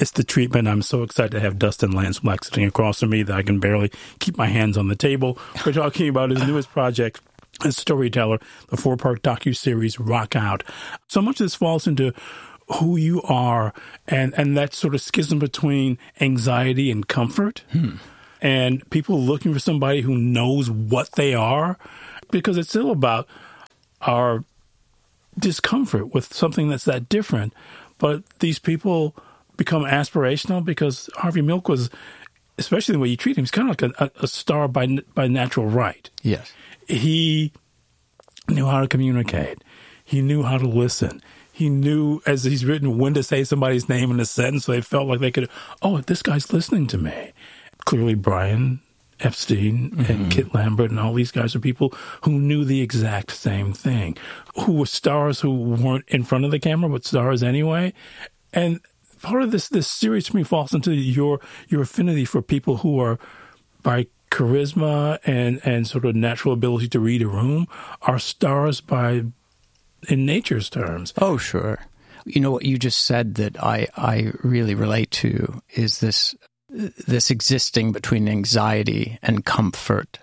It's the treatment. I'm so excited to have Dustin Lance Black sitting across from me that I can barely keep my hands on the table. We're talking about his newest project as storyteller, the 4-part docuseries Rock Out. So much of this falls into who you are and that sort of schism between anxiety and comfort. And people looking for somebody who knows what they are, because it's still about our discomfort with something that's that different. But these people become aspirational because Harvey Milk was, especially the way you treat him, he's kind of like a star by natural right. Yes. He knew how to communicate. He knew how to listen. He knew, as he's written, when to say somebody's name in a sentence so they felt like they could, oh, this guy's listening to me. Clearly, Brian Epstein and Kit Lambert and all these guys are people who knew the exact same thing, who were stars who weren't in front of the camera, but stars anyway. And part of this series to me falls into your affinity for people who are, by charisma and sort of natural ability to read a room, are stars in nature's terms. Oh, sure. You know, what you just said that I really relate to is this existing between anxiety and comfort.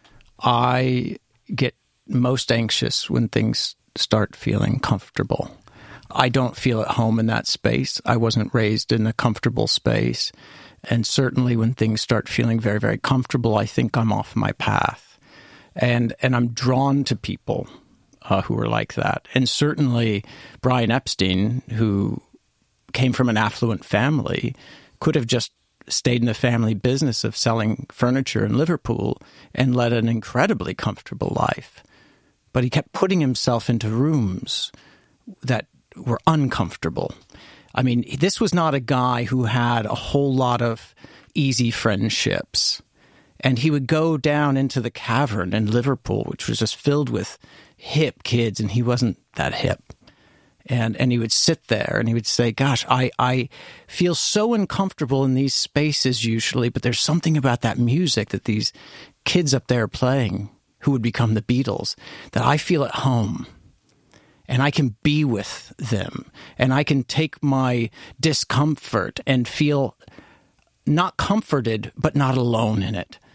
I get most anxious when things start feeling comfortable. I don't feel at home in that space. I wasn't raised in a comfortable space. And certainly when things start feeling very, very comfortable, I think I'm off my path. And I'm drawn to people who are like that. And certainly Brian Epstein, who came from an affluent family, could have just stayed in the family business of selling furniture in Liverpool and led an incredibly comfortable life. But he kept putting himself into rooms that were uncomfortable. I mean, this was not a guy who had a whole lot of easy friendships. And he would go down into the cavern in Liverpool, which was just filled with hip kids, and he wasn't that hip. And he would sit there and he would say, gosh, I feel so uncomfortable in these spaces usually, but there's something about that music that these kids up there are playing, who would become the Beatles, that I feel at home. And I can be with them. And I can take my discomfort and feel not comforted, but not alone in it.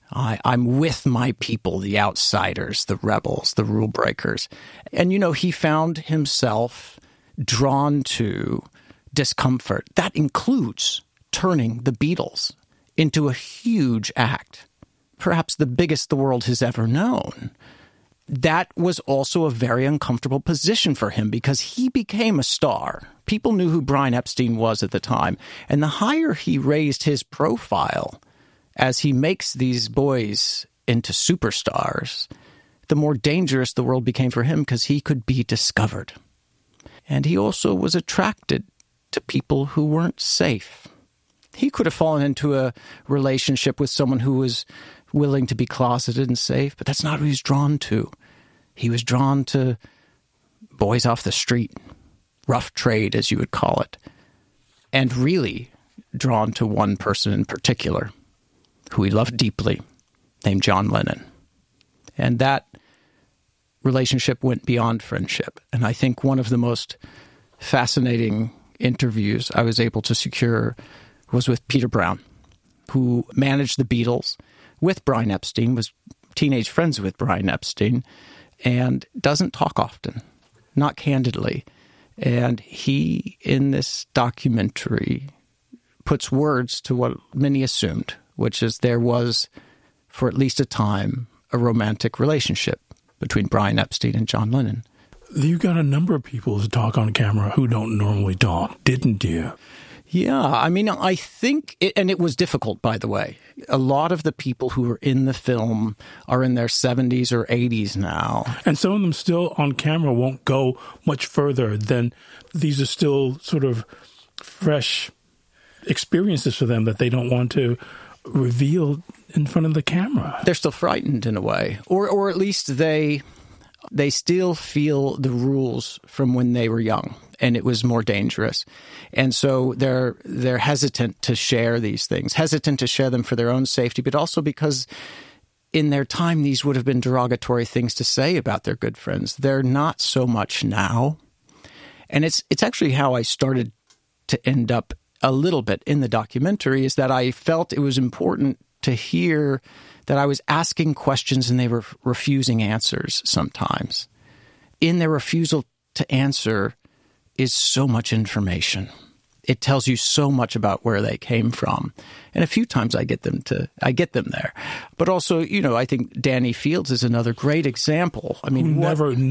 I'm with my people, the outsiders, the rebels, the rule breakers. And, you know, he found himself drawn to discomfort. That includes turning the Beatles into a huge act, perhaps the biggest the world has ever known. That was also a very uncomfortable position for him because he became a star. People knew who Brian Epstein was at the time. And the higher he raised his profile as he makes these boys into superstars, the more dangerous the world became for him because he could be discovered. And he also was attracted to people who weren't safe. He could have fallen into a relationship with someone who was willing to be closeted and safe, but that's not who he's drawn to. He was drawn to boys off the street, rough trade, as you would call it, and really drawn to one person in particular, who he loved deeply, named John Lennon. And that relationship went beyond friendship. And I think one of the most fascinating interviews I was able to secure was with Peter Brown, who managed the Beatles with Brian Epstein, was teenage friends with Brian Epstein, and doesn't talk often, not candidly. And he, in this documentary, puts words to what many assumed, which is there was, for at least a time, a romantic relationship between Brian Epstein and John Lennon. You got a number of people to talk on camera who don't normally talk, didn't you? Yeah, I mean, I think, and it was difficult, by the way. A lot of the people who were in the film are in their 70s or 80s now. And some of them still on camera won't go much further than these are still sort of fresh experiences for them that they don't want to reveal in front of the camera. They're still frightened in a way, or at least they still feel the rules from when they were young, and it was more dangerous. And so they're hesitant to share these things, hesitant to share them for their own safety, but also because in their time these would have been derogatory things to say about their good friends. They're not so much now. And it's actually how I started to end up a little bit in the documentary is that I felt it was important to hear that I was asking questions and they were refusing answers sometimes. In their refusal to answer is so much information. It tells you so much about where they came from. And a few times I get them there. But also, I think Danny Fields is another great example. I mean,